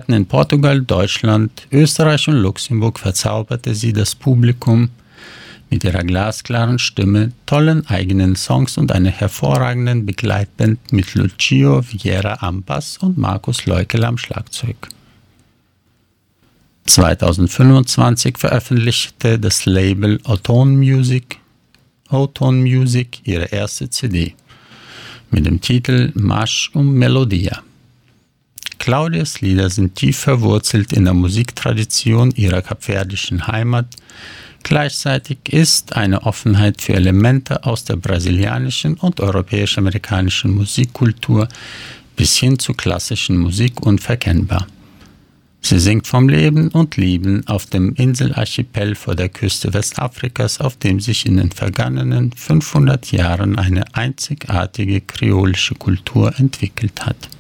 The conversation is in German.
Auftritten in Portugal, Deutschland, Österreich und Luxemburg verzauberte sie das Publikum mit ihrer glasklaren Stimme, tollen eigenen Songs und einer hervorragenden Begleitband mit Lucio Vieira am Bass und Markus Leukel am Schlagzeug. 2025 veröffentlichte das Label O-Tone Music ihre erste CD mit dem Titel Marsch um Melodia. Claudias Lieder sind tief verwurzelt in der Musiktradition ihrer kapverdischen Heimat. Gleichzeitig ist eine Offenheit für Elemente aus der brasilianischen und europäisch-amerikanischen Musikkultur bis hin zu klassischen Musik unverkennbar. Sie singt vom Leben und Lieben auf dem Inselarchipel vor der Küste Westafrikas, auf dem sich in den vergangenen 500 Jahren eine einzigartige kreolische Kultur entwickelt hat.